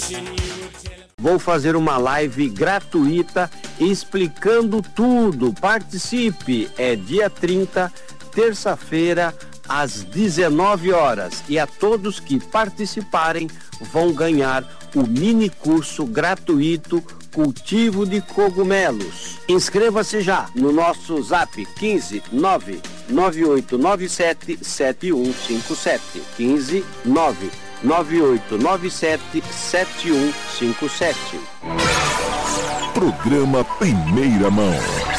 Vou fazer uma live gratuita explicando tudo. Participe, é dia 30, terça-feira, às 19 horas. E a todos que participarem vão ganhar o mini curso gratuito Cultivo de Cogumelos. Inscreva-se já no nosso zap 15 9 9897 7157. 15 9 9897 7157. Programa Primeira Mão.